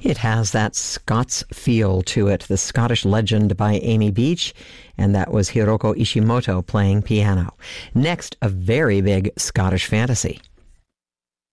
It has that Scots feel to it, The Scottish Legend by Amy Beach, and that was Hiroko Ishimoto playing piano. Next, a very big Scottish fantasy.